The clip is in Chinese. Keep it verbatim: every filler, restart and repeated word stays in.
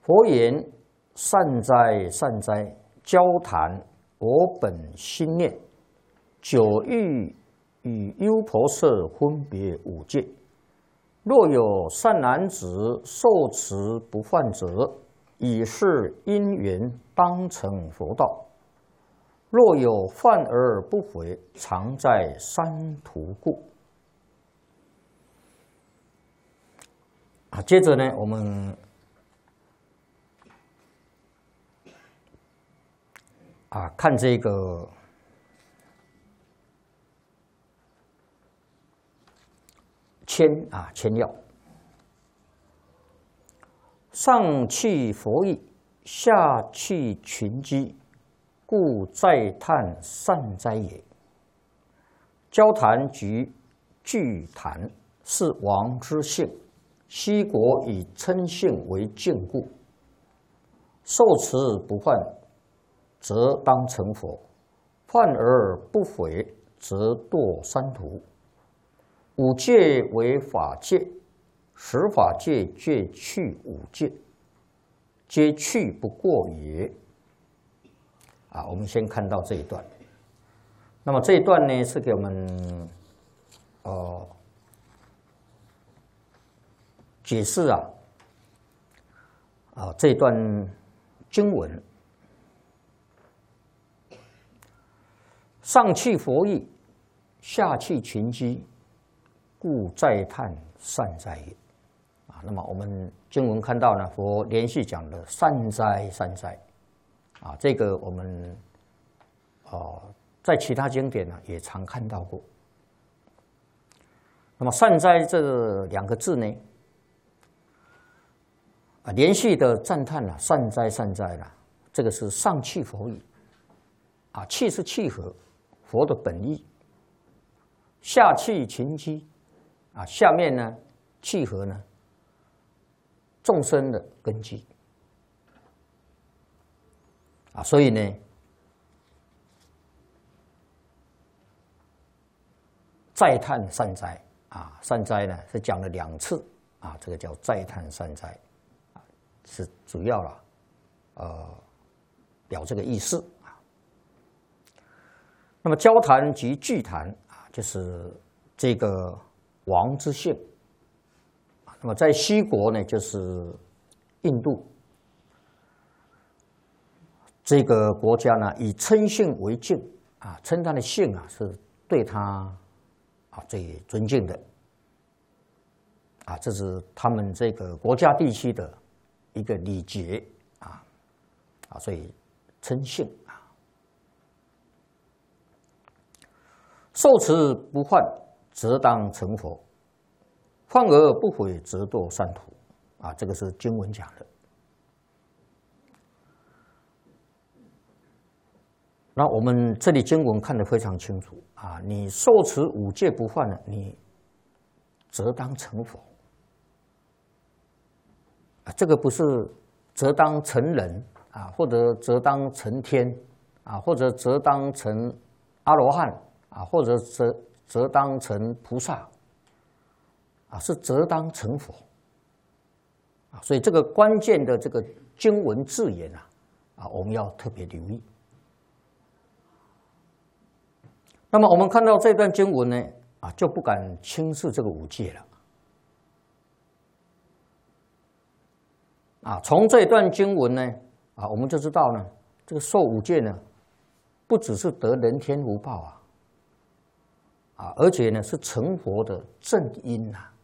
佛言：善哉善哉，交谈我本心念，久欲与优婆塞分别五戒。若有善男子受持不犯者，以是因缘当成佛道。若有犯而不悔，常在三途故。啊，接着呢，我们啊看这个签啊签要，上契佛意，下契群机，故再叹善哉也。交谈及具谈，是王之性。西国以称性为禁故，受持不犯，则当成佛；犯而不悔，则堕三途。五戒为法界，十法界皆去五戒，皆去不过也。啊，我们先看到这一段。那么这一段呢，是给我们呃。解释啊，啊这段经文，上契佛意，下契群机，故再叹善哉也。啊，那么我们经文看到呢，佛连续讲了善哉善哉，啊，这个我们哦在其他经典呢也常看到过。那么善哉这两个字呢？啊，连续的赞叹了，善哉善哉了，这个是上契佛意，啊，契是契合佛的本意，下契群机，啊，下面呢契合呢众生的根基，啊，所以呢再叹善哉，啊，善哉呢是讲了两次，啊，这个叫再叹善哉。是主要了，呃，表这个意思啊。那么交谈及具谈啊，就是这个王之性。那么在西国呢，就是印度这个国家呢，以称性为敬啊，称他的姓啊，是对他啊最尊敬的啊，这是他们这个国家地区的一个礼节啊，啊，所以称姓啊，受持不犯，则当成佛；犯而不悔，则堕三途。啊，这个是经文讲的。那我们这里经文看得非常清楚啊，你受持五戒不犯了，你则当成佛。这个不是则当成人啊，或者则当成天啊，或者则当成阿罗汉啊，或者则则当成菩萨啊，是则当成佛啊。所以这个关键的这个经文字眼啊，啊，我们要特别留意。那么我们看到这段经文呢，啊，就不敢轻视这个五戒了。啊，从这段经文呢，啊，我们就知道呢，这个受五戒呢，不只是得人天福报啊，啊，而且呢是成佛的正因呐。